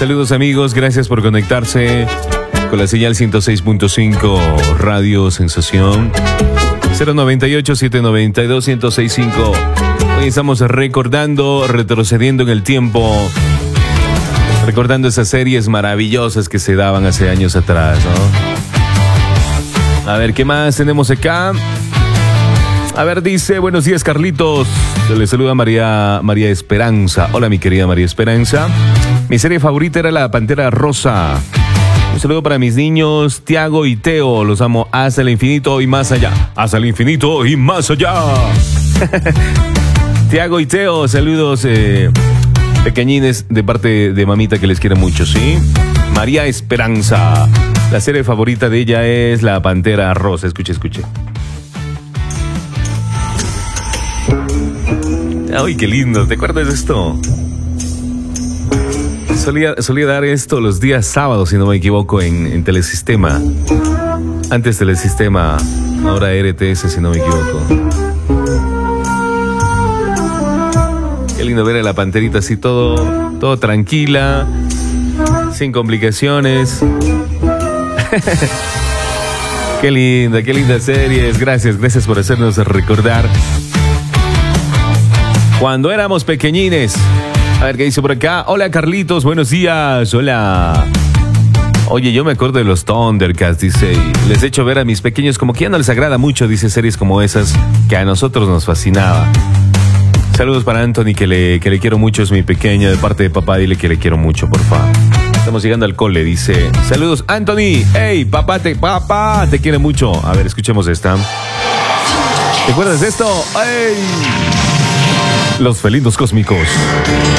Saludos amigos, gracias por conectarse con la señal 106.5 Radio Sensación 098-792-1065. Hoy estamos recordando, retrocediendo en el tiempo, recordando esas series maravillosas que se daban hace años atrás, ¿no? A ver, ¿qué más tenemos acá? A ver, dice, buenos días Carlitos. Se le saluda María Esperanza. Hola mi querida María Esperanza. Mi serie favorita era La Pantera Rosa. Un saludo para mis niños Tiago y Teo. Los amo hasta el infinito y más allá. Hasta el infinito y más allá. Tiago y Teo, saludos pequeñines de parte de mamita que les quiere mucho, ¿sí? María Esperanza. La serie favorita de ella es La Pantera Rosa. Escuche. Ay, qué lindo. ¿Te acuerdas de esto? Solía dar esto los días sábados, si no me equivoco, en Telesistema. Antes Telesistema, ahora RTS, si no me equivoco. Qué lindo ver a la panterita así todo tranquila, sin complicaciones. Qué linda series. Gracias por hacernos recordar cuando éramos pequeñines. A ver qué dice por acá. Hola Carlitos, buenos días. Hola. Oye, yo me acuerdo de los Thundercats, dice. Les he hecho ver a mis pequeños como que ya no les agrada mucho, dice, series como esas que a nosotros nos fascinaba. Saludos para Anthony, que le quiero mucho, es mi pequeña, de parte de papá, dile que le quiero mucho, por favor. Estamos llegando al cole, dice. Saludos, Anthony. Hey, papá te quiere mucho. A ver, escuchemos esta. ¿Te acuerdas de esto? ¡Hey! Los felinos cósmicos.